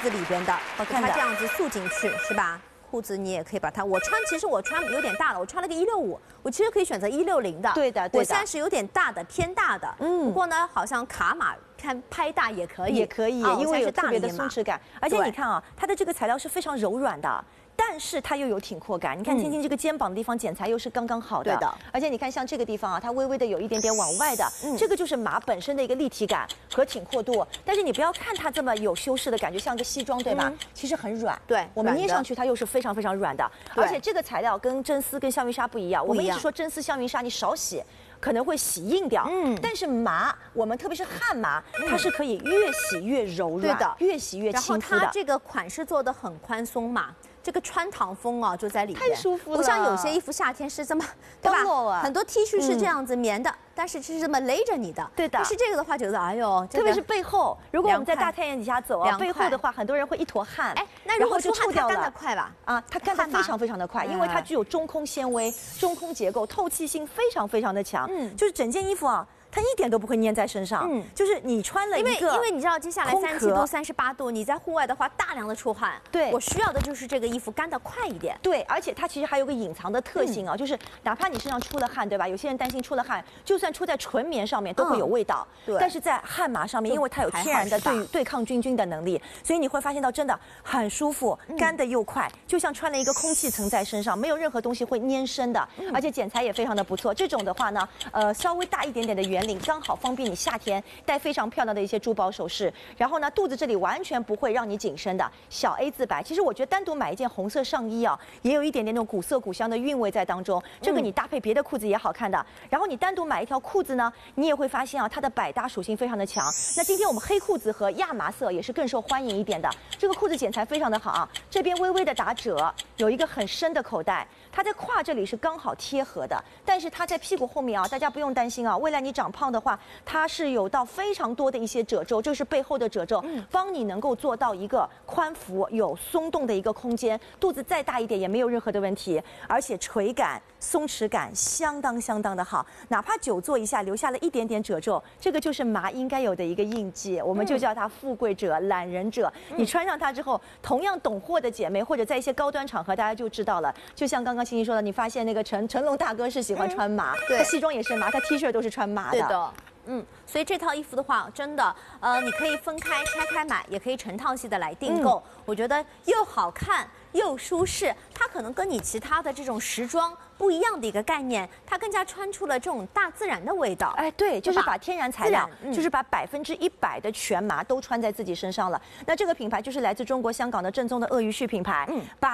子里边的， 好看的它这样子束进去，是吧？裤子你也可以把它，其实我穿有点大了，我穿了个165，我其实可以选择160的。 对的， 我现在是有点大的，偏大的。不过呢，好像卡码看拍大也可以， 也可以，因为有特别的松弛感，而且你看啊，它的这个材料是非常柔软的。 但是它又有挺阔感，你看青青这个肩膀的地方剪裁又是刚刚好的， 对的。 而且你看像这个地方啊，它微微的有一点点往外的，这个就是麻本身的一个立体感和挺阔度。但是你不要看它这么有修饰的感觉，像个西装，对吧？其实很软， 对， 我们捏上去它又是非常非常软的。而且这个材料跟真丝跟香云纱不一样，我们一直说真丝香云纱你少洗。 可能会洗硬掉，但是麻，我们特别是汗麻，它是可以越洗越柔软， 对的， 越洗越亲肤的。 然后它这个款式做的很宽松嘛，这个穿堂风啊就在里面， 太舒服了。 不像有些衣服夏天是这么，对吧？很多 T 恤是这样子棉的，但是是这么勒着你的。 对的。 但是这个的话，觉得哎呦， 特别是背后，如果我们在大太阳底下走啊，背后的话，很多人会一坨汗。哎， 那如果就臭掉了， 干得快吧？ 啊，它干得非常非常的快，因为它具有中空纤维、中空结构，透气性非常非常的强。就是整件衣服啊。 它一点都不会粘在身上，就是你穿了一个， 因为你知道接下来37度、38度，你在户外的话大量的出汗， 对， 我需要的就是这个衣服干得快一点， 对，而且它其实还有个隐藏的特性啊，就是哪怕你身上出了汗，对吧？有些人担心出了汗，就算出在纯棉上面都会有味道，对，但是在汗麻上面，因为它有天然的对抗菌菌的能力，所以你会发现到真的很舒服，干得又快，就像穿了一个空气层在身上，没有任何东西会粘身的，而且剪裁也非常的不错。这种的话呢，稍微大一点点的圆领，刚好方便你夏天戴非常漂亮的一些珠宝首饰，然后呢，肚子这里完全不会让你紧身的小 A 字白。其实我觉得单独买一件红色上衣啊，也有一点点那种古色古香的韵味在当中。这个你搭配别的裤子也好看的。然后你单独买一条裤子呢，你也会发现啊，它的百搭属性非常的强。那今天我们黑裤子和亚麻色也是更受欢迎一点的。这个裤子剪裁非常的好啊，这边微微的打褶，有一个很深的口袋，它在胯这里是刚好贴合的，但是它在屁股后面啊，大家不用担心啊，未来你长胖的话。 它是有到非常多的一些褶皱，这是背后的褶皱，帮你能够做到一个宽幅有松动的一个空间，肚子再大一点也没有任何的问题，而且垂感、松弛感相当的好，哪怕久坐一下留下了一点点褶皱，这个就是麻应该有的一个印记，我们就叫它富贵者、懒人者。你穿上它之后，同样懂货的姐妹或者在一些高端场合，大家就知道了。就像刚刚青青说的，你发现那个成龙大哥是喜欢穿麻，他西装也是麻，他 T 恤都是穿麻的。 对的。 所以这套衣服的话，真的，你可以分开拆开买，也可以成套系的来订购。我觉得又好看又舒适，它可能跟你其他的这种时装不一样的一个概念，它更加穿出了这种大自然的味道。哎， 对，就是把天然材料，就是把100%的全麻都穿在自己身上了。那这个品牌就是来自中国香港的正宗的鳄鱼絮品牌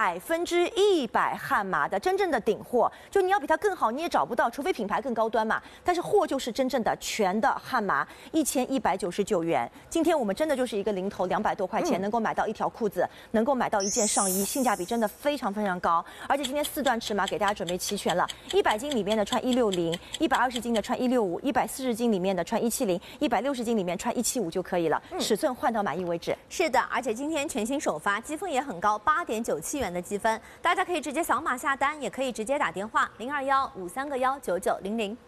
，100%汗麻的真正的顶货。就你要比它更好，你也找不到，除非品牌更高端嘛。但是货就是真正的全的汗麻，1199元。今天我们真的就是一个零头200多块钱，能够买到一条裤子，能够买到一件上衣，性价比真的非常高。而且今天4段尺码给大家准备齐全了，100斤里面的穿160，120斤的穿165，140斤里面的穿170，160斤里面穿175就可以了，尺寸换到满意为止。 是的，而且今天全新首发，积分也很高，8.97元的积分，大家可以直接扫码下单，也可以直接打电话0215319900。